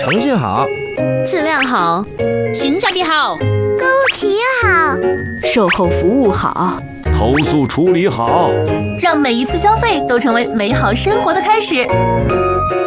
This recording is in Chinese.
诚信好， 质量好， 性价比好， 购物体验好， 售后服务好， 投诉处理好， 让每一次消费都成为美好生活的开始。